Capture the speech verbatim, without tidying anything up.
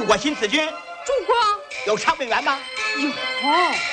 国新四军。 主公有常备员吗？ 有。